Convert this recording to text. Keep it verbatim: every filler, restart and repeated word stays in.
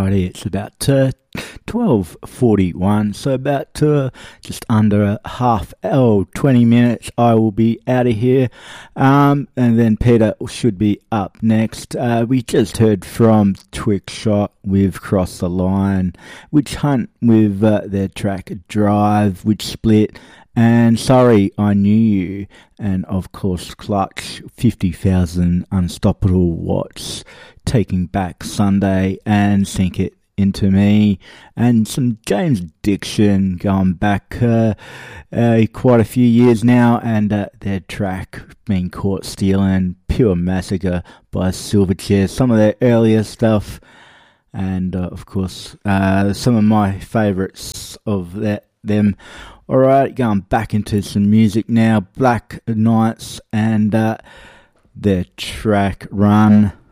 Friday. It's about uh, twelve forty-one, so about uh, just under a half hour, twenty minutes, I will be out of here. Um, and then Peter should be up next. Uh, we just heard from Twixshot with Cross the Line, Witch Hunt with uh, their track Drive, which split, and Sorry I Knew You, and of course Clutch, fifty thousand Unstoppable Watts, Taking Back Sunday, and Sink It Into Me, and some James Diction going back uh, uh, quite a few years now, and uh, their track being Caught Stealing, Pure Massacre by Silverchair, some of their earlier stuff, and uh, of course uh, some of my favourites of that them. Alright, going back into some music now. Black Knights and uh, their track Run.